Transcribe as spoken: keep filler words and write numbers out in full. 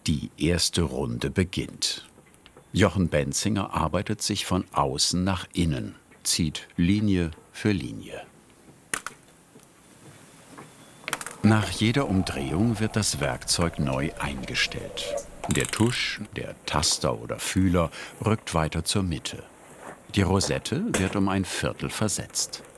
Die erste Runde beginnt. Jochen Benzinger arbeitet sich von außen nach innen, zieht Linie für Linie. Nach jeder Umdrehung wird das Werkzeug neu eingestellt. Der Tusch, der Taster oder Fühler rückt weiter zur Mitte. Die Rosette wird um ein Viertel versetzt.